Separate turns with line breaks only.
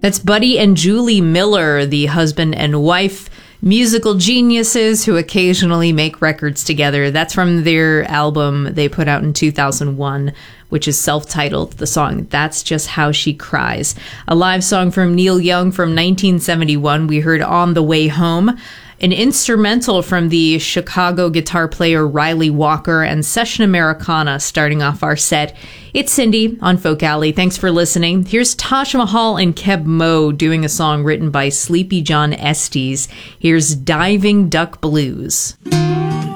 That's Buddy and Julie Miller, the husband and wife, musical geniuses who occasionally make records together. That's from their album they put out in 2001, which is self-titled, the song That's Just How She Cries. A live song from Neil Young from 1971. We heard On the Way Home. An instrumental from the Chicago guitar player Riley Walker, and Session Americana starting off our set. It's Cindy on Folk Alley. Thanks for listening. Here's Taj Mahal and Keb Mo doing a song written by Sleepy John Estes. Here's Diving Duck Blues.